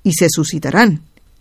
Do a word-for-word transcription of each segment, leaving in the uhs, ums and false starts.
y se suscitarán.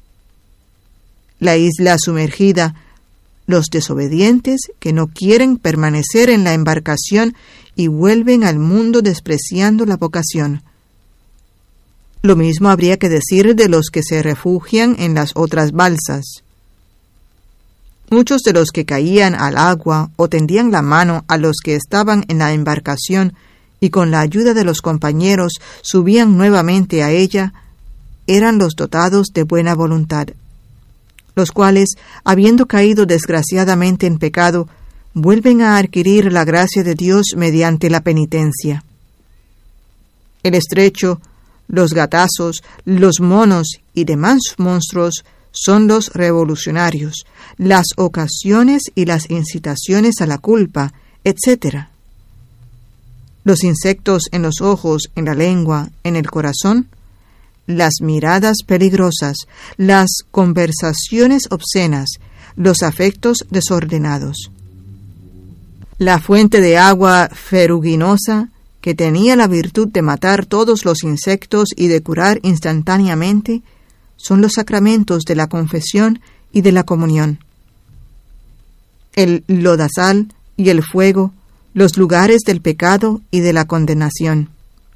La isla sumergida, los desobedientes que no quieren permanecer en la embarcación y vuelven al mundo despreciando la vocación. Lo mismo habría que decir de los que se refugian en las otras balsas. Muchos de los que caían al agua o tendían la mano a los que estaban en la embarcación y con la ayuda de los compañeros subían nuevamente a ella, eran los dotados de buena voluntad, los cuales, habiendo caído desgraciadamente en pecado, vuelven a adquirir la gracia de Dios mediante la penitencia. El estrecho, los gatazos, los monos y demás monstruos son los revolucionarios, las ocasiones y las incitaciones a la culpa, etcétera. Los insectos en los ojos, en la lengua, en el corazón, las miradas peligrosas, las conversaciones obscenas, los afectos desordenados. La fuente de agua ferruginosa, que tenía la virtud de matar todos los insectos y de curar instantáneamente, son los sacramentos de la confesión y de la comunión. El lodazal y el fuego, los lugares del pecado y de la condenación.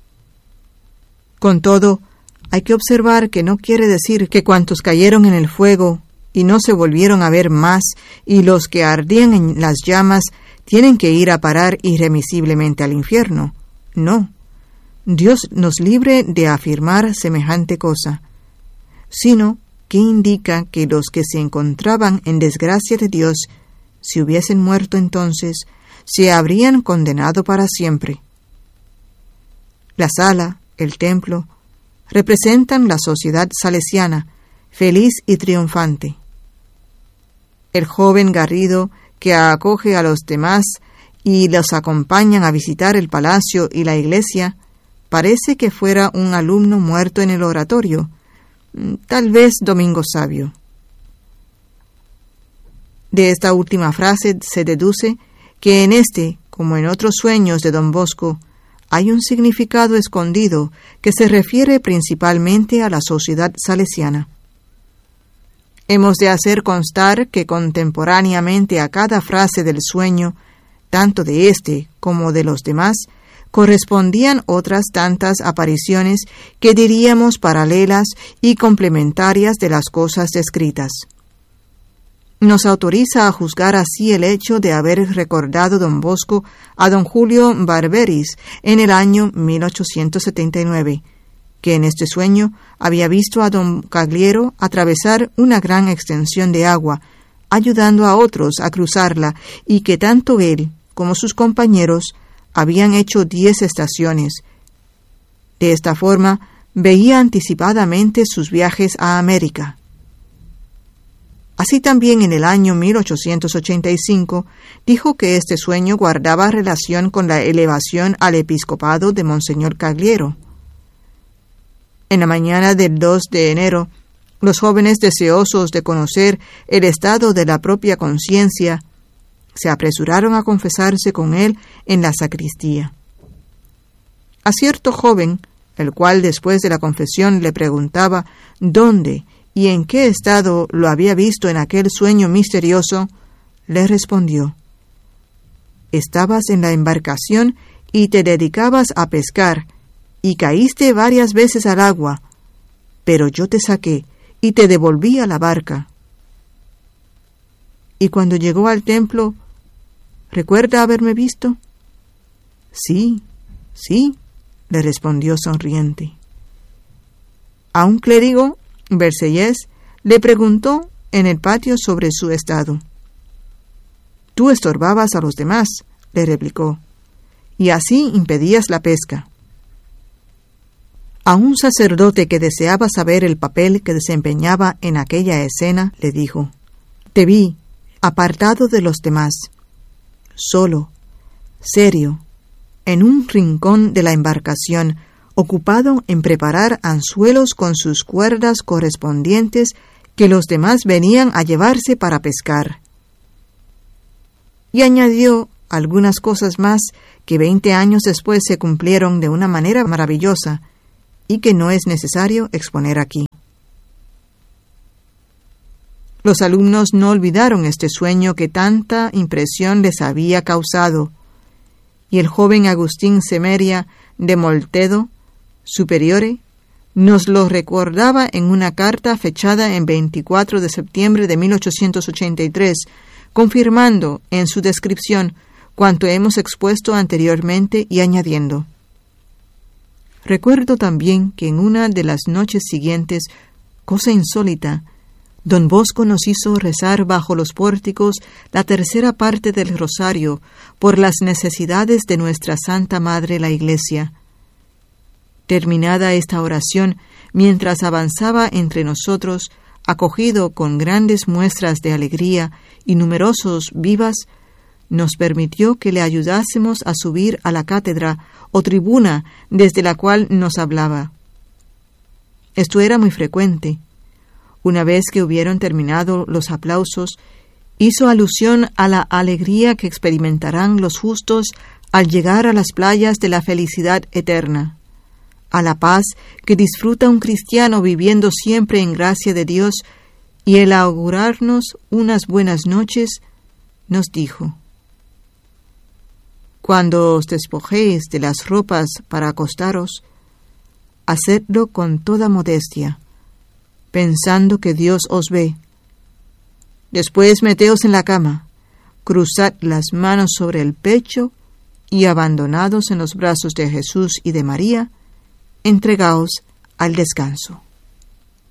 Con todo, hay que observar que no quiere decir que cuantos cayeron en el fuego y no se volvieron a ver más, y los que ardían en las llamas tienen que ir a parar irremisiblemente al infierno. No, Dios nos libre de afirmar semejante cosa, sino que indica que los que se encontraban en desgracia de Dios, si hubiesen muerto entonces, se habrían condenado para siempre. La sala, el templo, representan la sociedad salesiana, feliz y triunfante. El joven garrido que acoge a los demás y los acompañan a visitar el palacio y la iglesia, parece que fuera un alumno muerto en el oratorio, tal vez Domingo Sabio. De esta última frase se deduce que en este, como en otros sueños de Don Bosco, hay un significado escondido que se refiere principalmente a la sociedad salesiana. Hemos de hacer constar que contemporáneamente a cada frase del sueño, tanto de este como de los demás, correspondían otras tantas apariciones que diríamos paralelas y complementarias de las cosas descritas. Nos autoriza a juzgar así el hecho de haber recordado don Bosco a don Julio Barberis en el año mil ochocientos setenta y nueve, que en este sueño había visto a don Cagliero atravesar una gran extensión de agua, ayudando a otros a cruzarla, y que tanto él como sus compañeros habían hecho diez estaciones. De esta forma, veía anticipadamente sus viajes a América. Así también en el año mil ochocientos ochenta y cinco dijo que este sueño guardaba relación con la elevación al episcopado de Monseñor Cagliero. En la mañana del dos de enero, los jóvenes deseosos de conocer el estado de la propia conciencia se apresuraron a confesarse con él en la sacristía. A cierto joven, el cual después de la confesión le preguntaba dónde y en qué estado lo había visto en aquel sueño misterioso, le respondió: estabas en la embarcación y te dedicabas a pescar, y caíste varias veces al agua, pero yo te saqué y te devolví a la barca. Y cuando llegó al templo, ¿recuerda haberme visto? Sí, sí, le respondió sonriente. A un clérigo, Versellés, le preguntó en el patio sobre su estado. Tú estorbabas a los demás, le replicó, y así impedías la pesca. A un sacerdote que deseaba saber el papel que desempeñaba en aquella escena, le dijo: te vi, apartado de los demás, solo, serio, en un rincón de la embarcación, ocupado en preparar anzuelos con sus cuerdas correspondientes que los demás venían a llevarse para pescar. Y añadió algunas cosas más que veinte años después se cumplieron de una manera maravillosa y que no es necesario exponer aquí. Los alumnos no olvidaron este sueño que tanta impresión les había causado, y el joven Agustín Semeria de Moltedo, superiore, nos lo recordaba en una carta fechada en veinticuatro de septiembre de mil ochocientos ochenta y tres, confirmando en su descripción cuanto hemos expuesto anteriormente y añadiendo: recuerdo también que en una de las noches siguientes, cosa insólita, don Bosco nos hizo rezar bajo los pórticos la tercera parte del rosario por las necesidades de nuestra Santa Madre la Iglesia. Terminada esta oración, mientras avanzaba entre nosotros, acogido con grandes muestras de alegría y numerosos vivas, nos permitió que le ayudásemos a subir a la cátedra o tribuna desde la cual nos hablaba. Esto era muy frecuente. Una vez que hubieron terminado los aplausos, hizo alusión a la alegría que experimentarán los justos al llegar a las playas de la felicidad eterna, a la paz que disfruta un cristiano viviendo siempre en gracia de Dios, y el augurarnos unas buenas noches, nos dijo: cuando os despojéis de las ropas para acostaros, hacedlo con toda modestia, pensando que Dios os ve. Después meteos en la cama, cruzad las manos sobre el pecho y, abandonados en los brazos de Jesús y de María, entregaos al descanso.